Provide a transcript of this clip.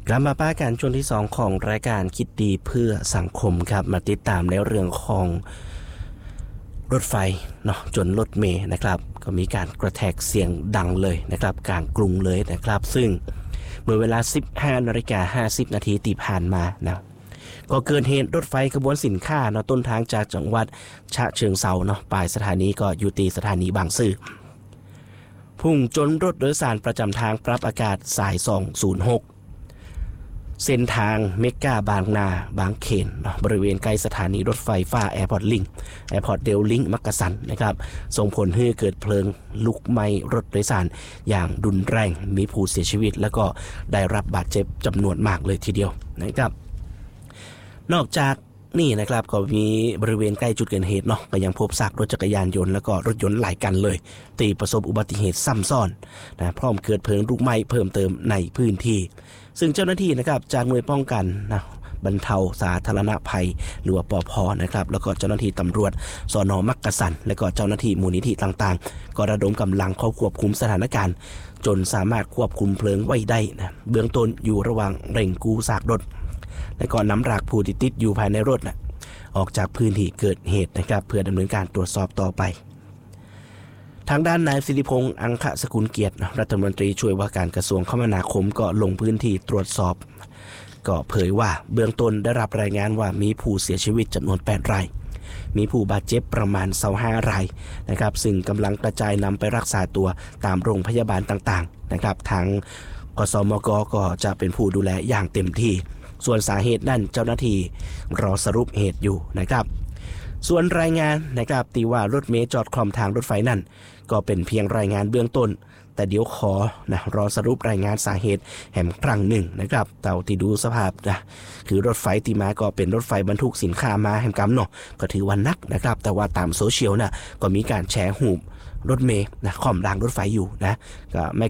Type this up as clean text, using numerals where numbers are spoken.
กลับมาป้ากันช่วงที่2ของรายการคิดดีเพื่อสังคมครับมาติดตามในเรื่องของรถไฟเนาะจนรถเมล์นะครับก็มีการกระแทกเสียงดังเลยนะครับกลางกรุงเลยนะครับซึ่งเมื่อเวลา 15:50 นาทีที่ผ่านมานะก็เกิดเหตุรถไฟขบวนสินค้าเนาะต้นทางจากจังหวัดฉะเชิงเทราเนาะปลายสถานีก็อยู่ที่สถานีบางซื่อพุ่งจนรถโดยสารประจำทางปรับอากาศสาย206เส้นทางเมกาบางนาบางเขนบริเวณใกล้สถานีรถไฟฟ้าแอร์พอร์ตลิงแอร์พอร์ตเดลลิงมักกะสันนะครับส่งผลให้เกิดเพลิงลุกไหม้รถโดยสารอย่างรุนแรงมีผู้เสียชีวิตแล้วก็ได้รับบาดเจ็บจำนวนมากเลยทีเดียวนะครับนอกจากนี่นะครับก็มีบริเวณใกล้จุดเกิดเหตุเนาะก็ยังพบซากรถจักรยานยนต์แล้วก็รถยนต์หลายคันเลยที่ประสบอุบัติเหตุซ้ำซ้อนนะพร้อมเกิดเพลิงลุกไหม้เพิ่มเติมในพื้นที่ซึ่งเจ้าหน้าที่นะครับจากหน่วยป้องกันนะบรรเทาสาธารณภัยหรือว่าปภ.นะครับแล้วก็เจ้าหน้าที่ตำรวจสน.มักกะสันและก็เจ้าหน้าที่มูลนิธิต่างๆก็ระดมกำลังเข้าควบคุมสถานการณ์จนสามารถควบคุมเพลิงไว้ได้นะเบื้องต้นอยู่ระหว่างเร่งกู้ซากรถและก็นำรากผู้ที่ติดอยู่ภายในรถนะออกจากพื้นที่เกิดเหตุนะครับเพื่อดำเนินการตรวจสอบต่อไปทางด้านนายศิริพงษ์อังคสกุลเกียรติรัฐมนตรีช่วยว่าการกระทรวงคมนาคมก็ลงพื้นที่ตรวจสอบก็เผยว่าเบื้องต้นได้รับรายงานว่ามีผู้เสียชีวิตจำนวน8รายมีผู้บาดเจ็บประมาณ25รายนะครับซึ่งกำลังกระจายนำไปรักษาตัวตามโรงพยาบาลต่างๆนะครับทางกสมก.ก็จะเป็นผู้ดูแลอย่างเต็มที่ส่วนสาเหตุนั้นเจ้าหน้าที่รอสรุปเหตุอยู่นะครับส่วนรายงานนะครับตีว่ารถเมล์จอดคล่อมทางรถไฟนั่นก็เป็นเพียงรายงานเบื้องต้นแต่เดี๋ยวขอนะรอสรุปรายงานสาเหตุแห่งครั้งหนึ่งนะครับเต่าที่ดูสภาพนะคือรถไฟที่มาก็เป็นรถไฟบรรทุกสินค้ามาแห่งกำเนาะก็ถือว่านักนะครับแต่ว่าตามโซเชียลนะก็มีการแชร์รูปรถเมล์นะคล่อมรางรถไฟอยู่นะก็ไม่